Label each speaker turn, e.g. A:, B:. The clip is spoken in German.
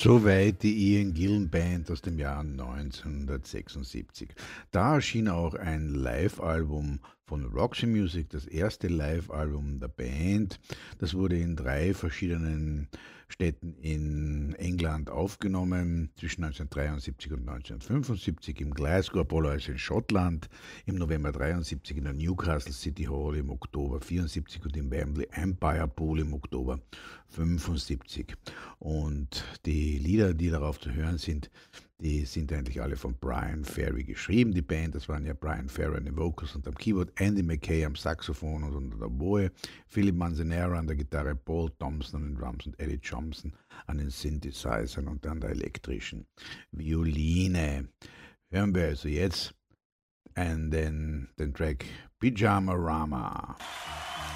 A: Soweit die Ian Gillan Band aus dem Jahr 1976. Da erschien auch ein Live-Album von Roxy Music, das erste Live-Album der Band. Das wurde in 3 verschiedenen Städten in England aufgenommen, zwischen 1973 und 1975 im Glasgow Apollo, also in Schottland, im November 73 in der Newcastle City Hall im Oktober 74 und im Wembley Empire Pool im Oktober 75. Und die Lieder, die darauf zu hören sind, die sind eigentlich alle von Brian Ferry geschrieben. Die Band, das waren ja Brian Ferry an den Vocals und am Keyboard, Andy McKay am Saxophon und an der Oboe, Philip Manzanera an der Gitarre, Paul Thompson an den Drums und Eddie Johnson an den Synthesizern und an der elektrischen Violine. Hören wir also jetzt den Track Pyjama Rama.